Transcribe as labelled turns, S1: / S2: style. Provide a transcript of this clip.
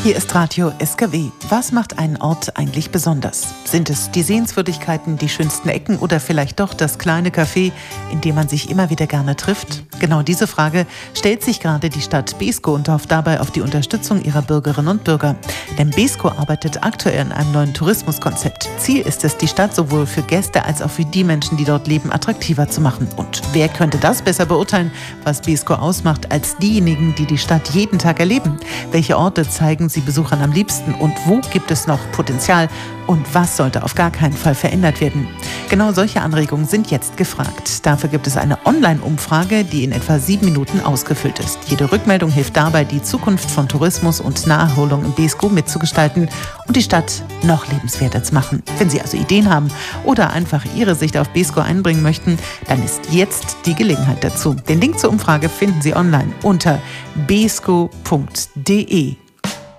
S1: Hier ist Radio SKW. Was macht einen Ort eigentlich besonders? Sind es die Sehenswürdigkeiten, die schönsten Ecken oder vielleicht doch das kleine Café, in dem man sich immer wieder gerne trifft? Genau diese Frage stellt sich gerade die Stadt Beeskow und hofft dabei auf die Unterstützung ihrer Bürgerinnen und Bürger. Denn Beeskow arbeitet aktuell an einem neuen Tourismuskonzept. Ziel ist es, die Stadt sowohl für Gäste als auch für die Menschen, die dort leben, attraktiver zu machen. Und wer könnte das besser beurteilen, was Beeskow ausmacht, als diejenigen, die die Stadt jeden Tag erleben? Welche Orte zeigen sie Besuchern am liebsten und wo gibt es noch Potenzial und was sollte auf gar keinen Fall verändert werden? Genau solche Anregungen sind jetzt gefragt. Dafür gibt es eine Online-Umfrage, die in etwa 7 Minuten ausgefüllt ist. Jede Rückmeldung hilft dabei, die Zukunft von Tourismus und Naherholung in Beeskow mitzugestalten und die Stadt noch lebenswerter zu machen. Wenn Sie also Ideen haben oder einfach Ihre Sicht auf Beeskow einbringen möchten, dann ist jetzt die Gelegenheit dazu. Den Link zur Umfrage finden Sie online unter beeskow.de.